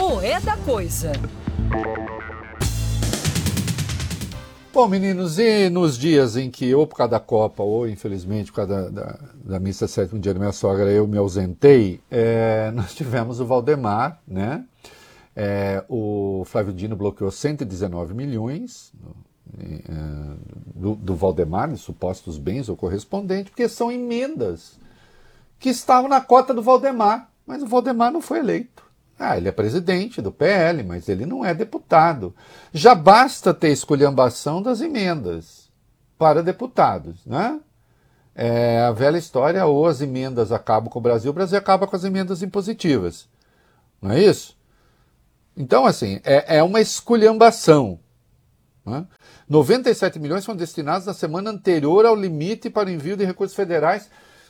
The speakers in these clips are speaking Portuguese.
O É da Coisa. Bom, meninos, e nos dias em que, ou por causa da Copa, ou infelizmente por causa da missa sétimo dia da minha sogra, eu me ausentei, nós tivemos o Valdemar, né? O Flávio Dino bloqueou 119 milhões do Valdemar, de supostos bens ou correspondentes, porque são emendas que estavam na cota do Valdemar, mas o Valdemar não foi eleito. Ele é presidente do PL, mas ele não é deputado. Já basta ter esculhambação das emendas para deputados, né? A velha história, ou as emendas acabam com o Brasil acaba com as emendas impositivas. Não é isso? Então, assim, é uma esculhambação. Né? 97 milhões foram destinados na semana anterior ao limite para o envio de recursos federais.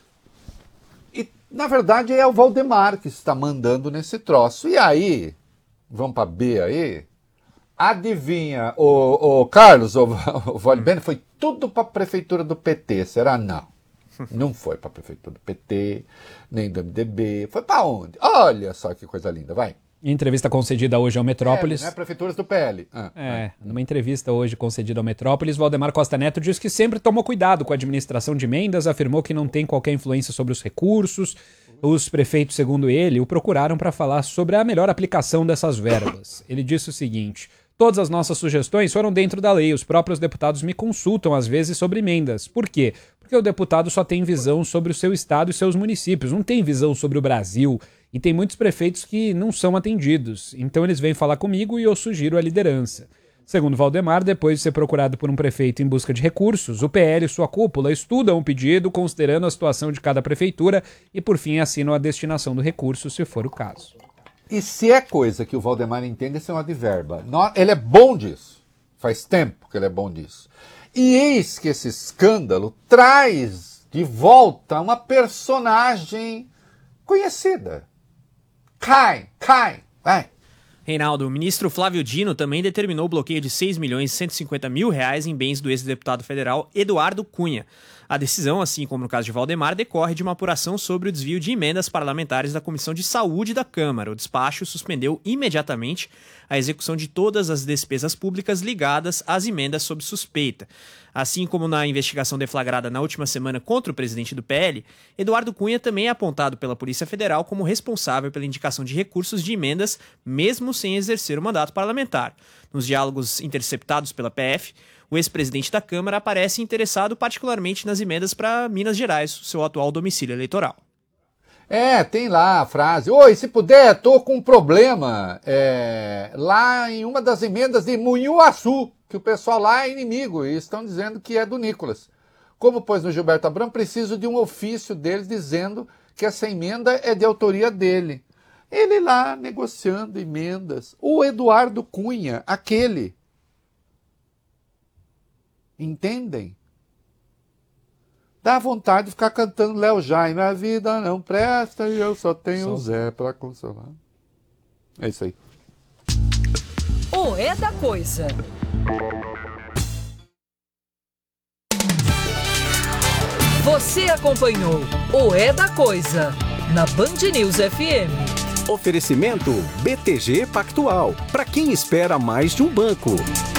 E, na verdade, é o Valdemar que está mandando nesse troço. E aí, vamos para B aí, adivinha, o Carlos, o Valdemar, foi tudo para a prefeitura do PT, será? Não. Não foi para a prefeitura do PT, nem do MDB. Foi para onde? Olha só que coisa linda, vai. Em entrevista concedida hoje ao Metrópolis... prefeituras do PL. Numa entrevista hoje concedida ao Metrópolis, Valdemar Costa Neto disse que sempre tomou cuidado com a administração de emendas, afirmou que não tem qualquer influência sobre os recursos. Os prefeitos, segundo ele, o procuraram para falar sobre a melhor aplicação dessas verbas. Ele disse o seguinte: todas as nossas sugestões foram dentro da lei, os próprios deputados me consultam às vezes sobre emendas. Por quê? Porque o deputado só tem visão sobre o seu estado e seus municípios, não tem visão sobre o Brasil. E tem muitos prefeitos que não são atendidos. Então eles vêm falar comigo e eu sugiro a liderança. Segundo Valdemar, depois de ser procurado por um prefeito em busca de recursos, o PL e sua cúpula estudam o pedido, considerando a situação de cada prefeitura e, por fim, assinam a destinação do recurso, se for o caso. E se é coisa que o Valdemar entende, isso é uma adverba. Ele é bom disso. Faz tempo que ele é bom disso. E eis que esse escândalo traz de volta uma personagem conhecida. Cai, vai. Reinaldo, o ministro Flávio Dino também determinou o bloqueio de R$6.150.000 em bens do ex-deputado federal Eduardo Cunha. A decisão, assim como no caso de Valdemar, decorre de uma apuração sobre o desvio de emendas parlamentares da Comissão de Saúde da Câmara. O despacho suspendeu imediatamente a execução de todas as despesas públicas ligadas às emendas sob suspeita. Assim como na investigação deflagrada na última semana contra o presidente do PL, Eduardo Cunha também é apontado pela Polícia Federal como responsável pela indicação de recursos de emendas, mesmo sem exercer o mandato parlamentar. Nos diálogos interceptados pela PF, o ex-presidente da Câmara aparece interessado particularmente nas emendas para Minas Gerais, seu atual domicílio eleitoral. Tem lá a frase: oi, se puder, tô com um problema lá em uma das emendas de Munhuaçu, que o pessoal lá é inimigo e estão dizendo que é do Nicolas. Como pôs no Gilberto Abramo, preciso de um ofício deles dizendo que essa emenda é de autoria dele. Ele lá negociando emendas. O Eduardo Cunha, aquele. Entendem? Dá vontade de ficar cantando Léo Jaime. A vida não presta e eu só tenho o Zé para consolar. É isso aí. O É da Coisa. Você acompanhou o É da Coisa na Band News FM. Oferecimento BTG Pactual. Para quem espera mais de um banco.